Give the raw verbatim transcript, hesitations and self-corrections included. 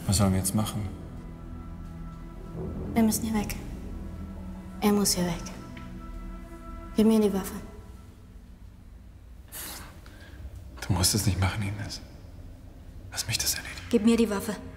Was sollen wir jetzt machen? Wir müssen hier weg. Er muss hier weg. Gib mir die Waffe. Du musst es nicht machen, Ines. Lass mich das erledigen. Gib mir die Waffe.